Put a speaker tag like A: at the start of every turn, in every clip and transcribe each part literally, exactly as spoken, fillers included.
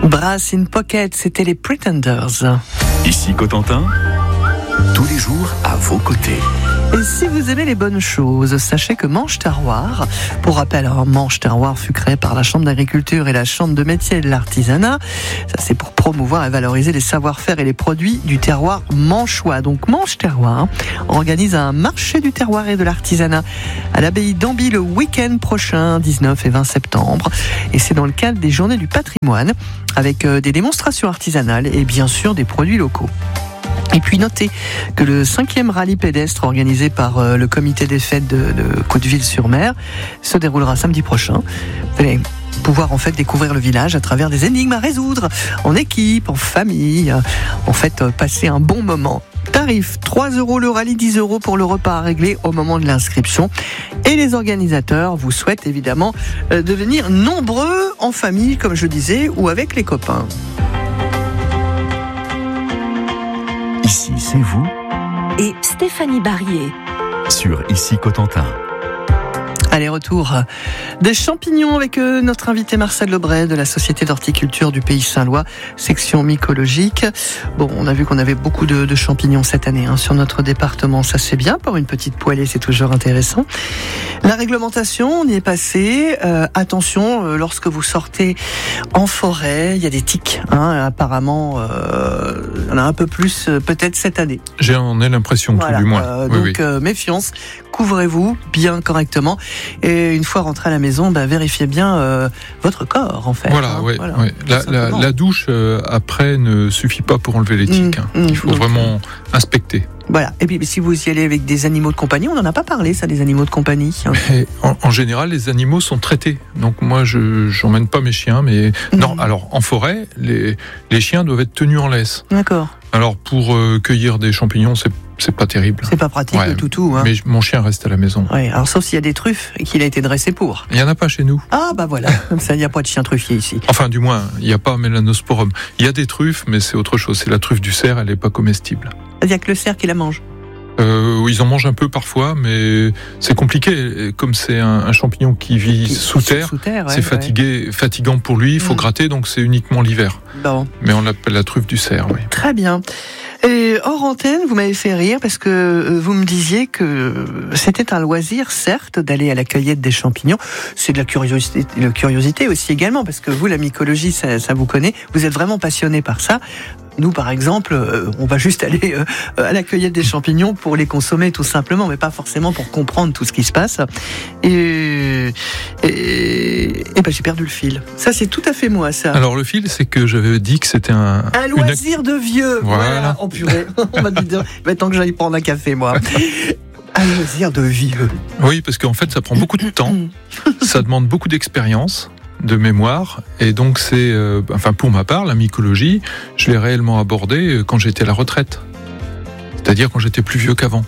A: Brass in Pocket, c'était les Pretenders.
B: Ici Cotentin, tous les jours à vos côtés.
A: Et si vous aimez les bonnes choses, sachez que Manche Terroir, pour rappel, hein, Manche Terroir fut créé par la Chambre d'agriculture et la Chambre de métier et de l'artisanat. Ça, c'est pour promouvoir et valoriser les savoir-faire et les produits du terroir manchois. Donc Manche Terroir organise un marché du terroir et de l'artisanat à l'abbaye d'Amby le week-end prochain, dix-neuf et vingt septembre. Et c'est dans le cadre des Journées du patrimoine, avec des démonstrations artisanales et bien sûr des produits locaux. Et puis notez que le cinquième rallye pédestre organisé par euh, le comité des fêtes de, de Cotteville-sur-Mer se déroulera samedi prochain. Vous allez pouvoir en fait découvrir le village à travers des énigmes à résoudre, en équipe, en famille, en fait euh, passer un bon moment. Tarif trois euros le rallye, dix euros pour le repas à régler au moment de l'inscription. Et les organisateurs vous souhaitent évidemment euh, de venir nombreux en famille, comme je disais, ou avec les copains.
B: Ici, c'est vous
C: et Stéphanie Barrier
B: sur Ici Cotentin.
A: Allez, retour des champignons avec notre invité Marcel Lebray de la Société d'horticulture du Pays Saint-Lois, section mycologique. Bon, on a vu qu'on avait beaucoup de, de champignons cette année hein, sur notre département. Ça, c'est bien. Pour une petite poêlée, c'est toujours intéressant. La réglementation, on y est passé. Euh, attention, euh, lorsque vous sortez en forêt, il y a des tiques. Hein, apparemment, euh, il y en a un peu plus euh, peut-être cette année.
D: J'en ai l'impression,
A: voilà,
D: tout du moins.
A: Euh,
D: oui,
A: donc,
D: oui.
A: Euh, méfiance. Couvrez-vous bien correctement et une fois rentré à la maison, bah, vérifiez bien euh, votre corps en fait.
D: Voilà,
A: hein,
D: oui.
A: voilà,
D: oui. La, la, la douche euh, après ne suffit pas pour enlever les tiques. Mmh, hein. Il faut donc, vraiment inspecter.
A: Voilà. Et puis si vous y allez avec des animaux de compagnie, on n'en a pas parlé, ça, des animaux de compagnie.
D: Mais en, en général, les animaux sont traités. Donc moi, je j'emmène pas mes chiens, mais mmh. non. Alors en forêt, les les chiens doivent être tenus en laisse.
A: D'accord.
D: Alors pour euh, cueillir des champignons, c'est c'est pas terrible.
A: C'est pas pratique
D: ouais,
A: le toutou. Hein.
D: Mais mon chien reste à la maison.
A: Ouais, alors sauf s'il y a des truffes et qu'il a été dressé pour.
D: Il y en a pas chez nous.
A: Ah bah voilà, comme ça il n'y a pas de chien truffier ici.
D: Enfin du moins, il n'y a pas Melanosporum. Il y a des truffes, mais c'est autre chose. C'est la truffe du cerf, elle n'est pas comestible.
A: Il n'y a que le cerf qui la mange.
D: Euh, ils en mangent un peu parfois, mais c'est compliqué. Comme c'est un, un champignon qui vit qui, sous terre, sous terre ouais, c'est fatigué, ouais. fatigant pour lui. Il faut mmh. gratter, donc c'est uniquement l'hiver.
A: Bon.
D: Mais on l'appelle la truffe du cerf. Oui.
A: Très bien. Et hors antenne, vous m'avez fait rire parce que vous me disiez que c'était un loisir, certes, d'aller à la cueillette des champignons. C'est de la curiosité, la curiosité aussi également, parce que vous, la mycologie, ça, ça vous connaît. Vous êtes vraiment passionné par ça. Nous, par exemple, euh, on va juste aller euh, à la cueillette des champignons pour les consommer tout simplement, mais pas forcément pour comprendre tout ce qui se passe. Et, et, et ben, j'ai perdu le fil. Ça, c'est tout à fait moi, ça.
D: Alors, le fil, c'est que j'avais dit que c'était un...
A: Un loisir une... de vieux.
D: Voilà.
A: voilà. Oh purée, on m'a dit, maintenant que j'aille prendre un café, moi. Un loisir de vieux.
D: Oui, parce qu'en fait, ça prend beaucoup de temps. Ça demande beaucoup d'expérience, de mémoire, et donc c'est, euh, enfin pour ma part, la mycologie, je l'ai réellement abordée quand j'étais à la retraite, c'est-à-dire quand j'étais plus vieux qu'avant.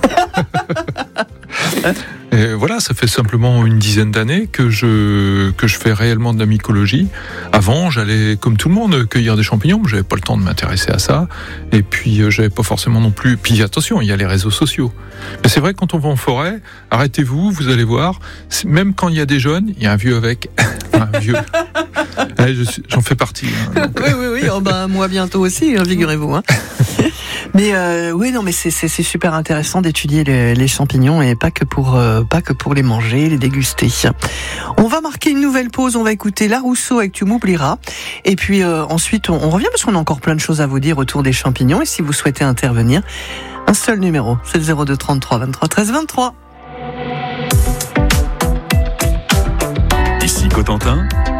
D: Et voilà, ça fait simplement une dizaine d'années que je que je fais réellement de la mycologie. Avant, j'allais comme tout le monde cueillir des champignons, mais j'avais pas le temps de m'intéresser à ça. Et puis euh, j'avais pas forcément non plus. Puis attention, il y a les réseaux sociaux. Mais c'est vrai que quand on va en forêt, arrêtez-vous, vous allez voir. Même quand il y a des jeunes, il y a un vieux avec. Un vieux. Allez, je suis, j'en fais partie. Hein, donc...
A: Oui, oui, oui. Oh, ben, moi bientôt aussi, hein, figurez-vous. Hein. Mais euh, oui, non, mais c'est, c'est, c'est super intéressant d'étudier les, les champignons et pas que pour euh, pas que pour les manger, les déguster. On va marquer une nouvelle pause. On va écouter La Rousseau avec Tu m'oublieras. Et puis euh, ensuite, on, on revient parce qu'on a encore plein de choses à vous dire autour des champignons. Et si vous souhaitez intervenir, un seul numéro, c'est le zéro deux trente-trois vingt-trois treize vingt-trois.
B: Ici Cotentin,